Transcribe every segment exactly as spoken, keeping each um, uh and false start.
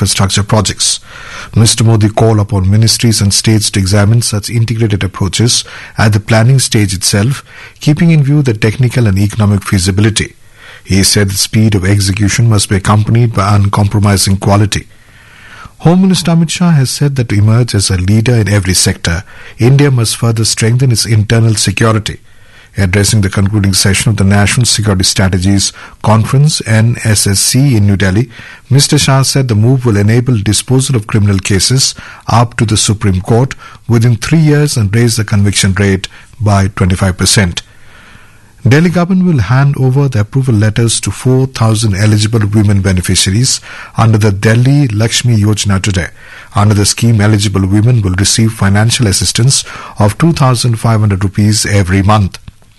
infrastructure projects. Mister Modi called upon ministries and states to examine such integrated approaches at the planning stage itself, keeping in view the technical and economic feasibility. He said the speed of execution must be accompanied by uncompromising quality. Home Minister Amit Shah has said that to emerge as a leader in every sector, India must further strengthen its internal security. Addressing the concluding session of the National Security Strategies Conference N S S C in New Delhi, Mister Shah said the move will enable disposal of criminal cases up to the Supreme Court within three years and raise the conviction rate by twenty-five percent. Delhi government will hand over the approval letters to four thousand eligible women beneficiaries under the Delhi Lakshmi Yojana today. Under the scheme, eligible women will receive financial assistance of two thousand five hundred rupees every month.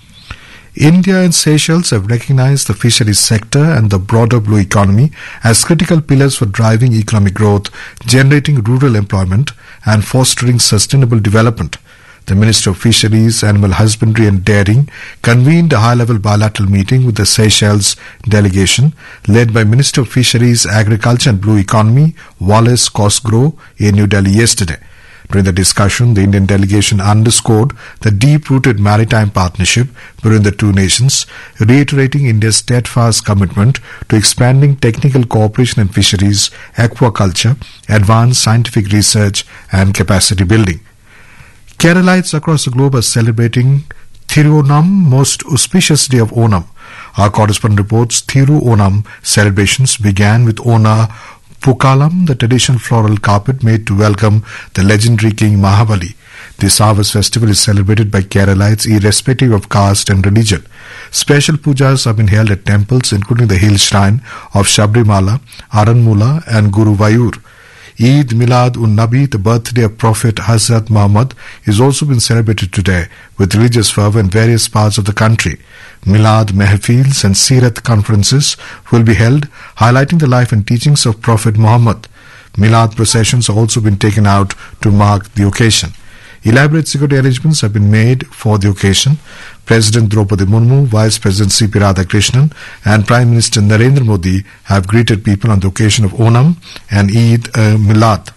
India and Seychelles have recognized the fisheries sector and the broader blue economy as critical pillars for driving economic growth, generating rural employment and fostering sustainable development. The Minister of Fisheries, Animal Husbandry and Dairying convened a high-level bilateral meeting with the Seychelles delegation led by Minister of Fisheries, Agriculture and Blue Economy, Wallace Cosgrove, in New Delhi yesterday. During the discussion, the Indian delegation underscored the deep-rooted maritime partnership between the two nations, reiterating India's steadfast commitment to expanding technical cooperation in fisheries, aquaculture, advanced scientific research and capacity building. Keralites across the globe are celebrating Thirunam, most auspicious day of Onam. Our correspondent reports Thiru Onam celebrations began with Ona Pukalam, the traditional floral carpet made to welcome the legendary King Mahabali. This harvest festival is celebrated by Keralites irrespective of caste and religion. Special pujas have been held at temples including the hill shrine of Sabrimala, Aranmula and Guruvayur. Eid Milad-un-Nabi, the birthday of Prophet Hazrat Muhammad, is also been celebrated today with religious fervour in various parts of the country. Milad Mehfils and Sirat conferences will be held, highlighting the life and teachings of Prophet Muhammad. Milad processions have also been taken out to mark the occasion. Elaborate security arrangements have been made for the occasion. President Draupadi Murmu, Vice President C P Radhakrishnan and Prime Minister Narendra Modi have greeted people on the occasion of Onam and Eid uh, Milad.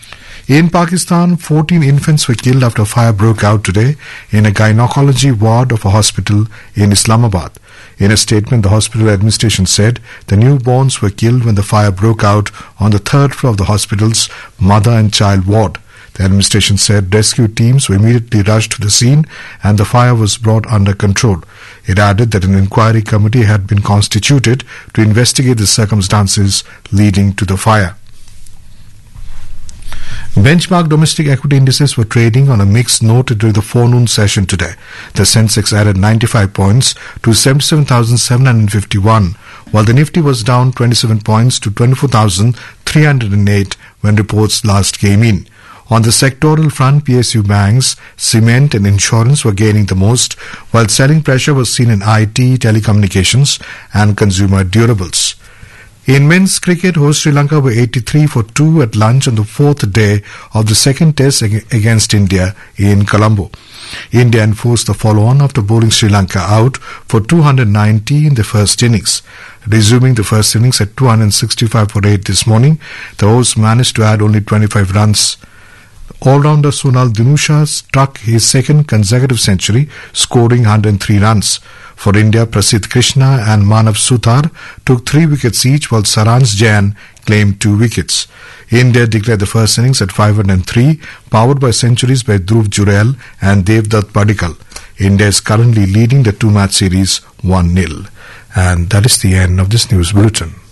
In Pakistan, fourteen infants were killed after a fire broke out today in a gynecology ward of a hospital in Islamabad. In a statement, the hospital administration said the newborns were killed when the fire broke out on the third floor of the hospital's mother and child ward. The administration said rescue teams were immediately rushed to the scene and the fire was brought under control. It added that an inquiry committee had been constituted to investigate the circumstances leading to the fire. Benchmark domestic equity indices were trading on a mixed note during the forenoon session today. The Sensex added ninety-five points to seventy-seven thousand seven hundred fifty-one, while the Nifty was down twenty-seven points to twenty-four thousand three hundred eight when reports last came in. On the sectoral front, P S U banks, cement and insurance were gaining the most, while selling pressure was seen in I T, telecommunications and consumer durables. In men's cricket, host Sri Lanka were eighty-three for two at lunch on the fourth day of the second test against India in Colombo. India enforced the follow-on after bowling Sri Lanka out for two hundred ninety in the first innings. Resuming the first innings at two hundred sixty-five for eight this morning, the hosts managed to add only twenty-five runs. All-rounder Sunal Dhinusha struck his second consecutive century, scoring one hundred three runs. For India, Prasidh Krishna and Manav Suthar took three wickets each, while Saransh Jain claimed two wickets. India declared the first innings at five hundred three, powered by centuries by Dhruv Jurel and Devdutt Padikkal. India is currently leading the two-match series one nil. And that is the end of this news bulletin.